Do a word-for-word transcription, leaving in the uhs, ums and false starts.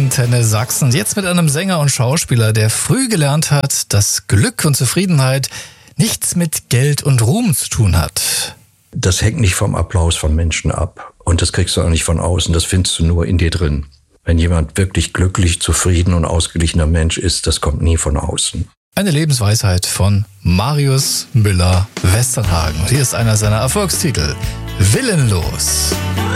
Antenne Sachsen. Jetzt mit einem Sänger und Schauspieler, der früh gelernt hat, dass Glück und Zufriedenheit nichts mit Geld und Ruhm zu tun hat. Das hängt nicht vom Applaus von Menschen ab. Und das kriegst du auch nicht von außen, das findest du nur in dir drin. Wenn jemand wirklich glücklich, zufrieden und ausgeglichener Mensch ist, das kommt nie von außen. Eine Lebensweisheit von Marius Müller-Westernhagen. Hier ist einer seiner Erfolgstitel: Willenlos.